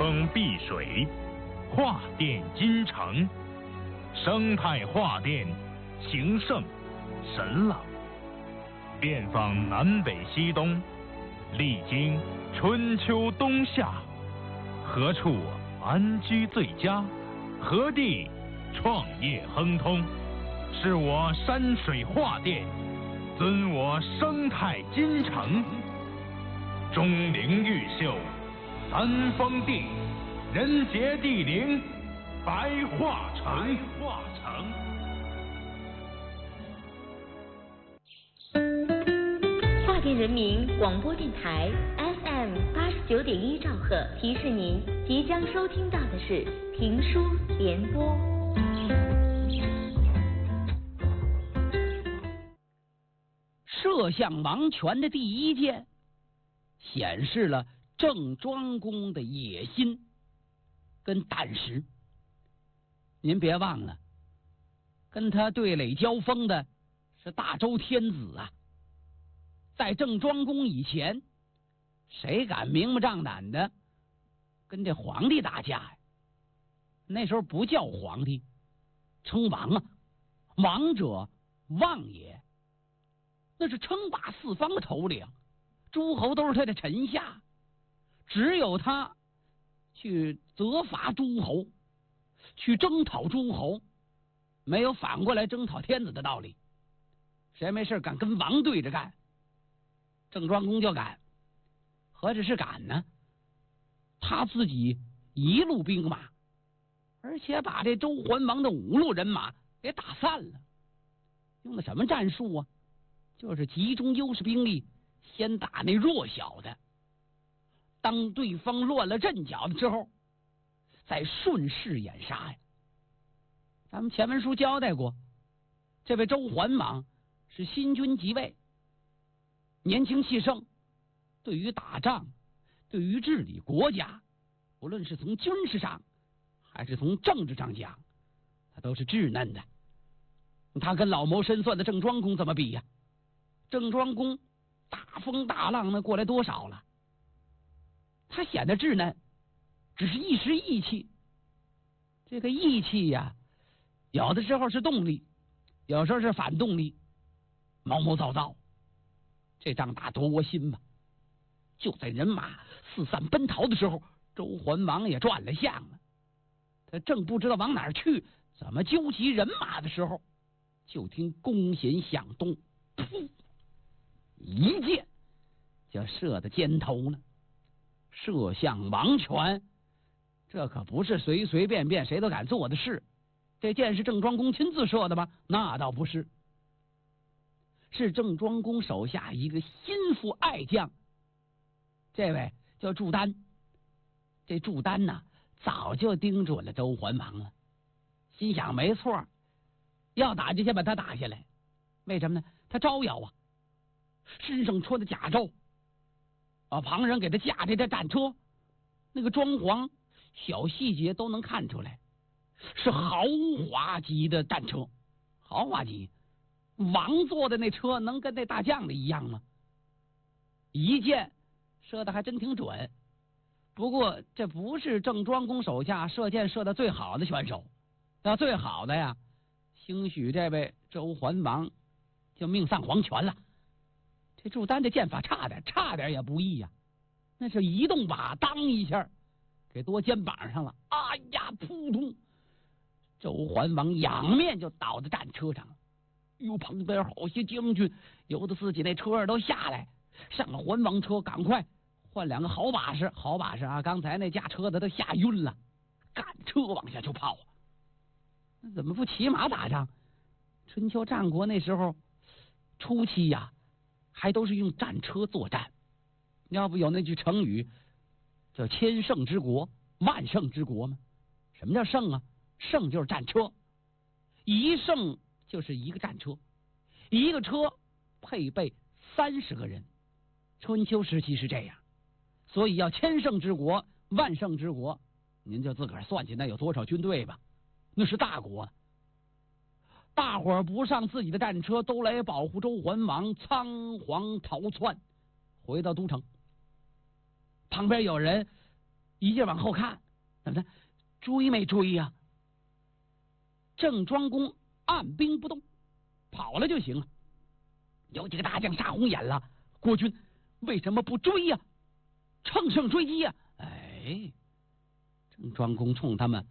风碧水，画殿金城，生态画殿，情圣神朗，遍访南北西东，历经春秋冬夏，何处安居最佳？何地创业亨通？是我山水画殿，尊我生态金城。钟灵毓秀，三峰地，人杰地灵，白桦城。 桦甸人民广播电台 FM 89.1兆赫提示您，即将收听到的是评书联播。 摄像王权的第一件，显示了郑庄公的野心跟胆识。您别忘了，跟他对垒交锋的是大周天子啊。在郑庄公以前，谁敢明目张胆的跟这皇帝打架呀？那时候不叫皇帝，称王啊，王者望也，那是称霸四方的头领，诸侯都是他的臣下，只有他去责罚诸侯，去征讨诸侯，没有反过来征讨天子的道理。谁没事敢跟王对着干？郑庄公就敢。何止是敢呢？他自己一路兵马，而且把这周桓王的5路人马给打散了。用的什么战术啊？就是集中优势兵力，先打那弱小的，当对方乱了阵脚的之后，再顺势掩杀呀。咱们前文书交代过，这位周桓王是新君即位，年轻气盛，对于打仗，对于治理国家，无论是从军事上还是从政治上讲，他都是稚嫩的。他跟老谋深算的郑庄公怎么比呀？郑庄公大风大浪的过来多少了？他显得稚嫩，只是一时义气。这个义气呀，有的时候是动力，有时候是反动力，毛毛躁躁。这仗打多窝心吧！就在人马四散奔逃的时候，周桓王也转了向了。他正不知道往哪儿去，怎么纠集人马的时候，就听弓弦响动，噗，一箭就射到肩头了。射向王权，这可不是随随便便谁都敢做的事。这箭是郑庄公亲自射的吗？那倒不是，是郑庄公手下一个心腹爱将，这位叫祝丹。这祝丹呢，早就盯准了周桓王了，心想没错，要打就先把他打下来。为什么呢？他招摇啊，身上穿的甲胄啊，旁人给他驾这战车，那个装潢小细节都能看出来，是豪华级的战车。豪华级，王坐的那车能跟那大将的一样吗？一箭射的还真挺准。不过这不是郑庄公手下射箭射的最好的选手，那最好的呀，兴许这位周桓王就命丧黄泉了。这祝丹这箭法差点也不易呀，那是移动靶当一下给多肩膀上了，哎呀，扑通！周桓王仰面就倒在战车上了。哟，旁边好些将军由得自己那车都下来，上了桓王车，赶快换2个好把式啊！刚才那驾车的都吓晕了，赶车往下就跑。那怎么不骑马打仗？春秋战国那时候初期呀，还都是用战车作战。要不有那句成语叫千乘之国，万乘之国吗？什么叫乘啊？乘就是战车，一乘就是一个战车，一个车配备30个人。春秋时期是这样，所以要千乘之国，万乘之国，您就自个儿算计那有多少军队吧，那是大国。大伙儿不上自己的战车，都来保护周桓王，仓皇逃窜回到都城。旁边有人一劲往后看，怎么的？追没追呀？郑庄公按兵不动，跑了就行了。有几个大将杀红眼了，国君为什么不追呀？乘胜追击呀！哎，郑庄公冲他们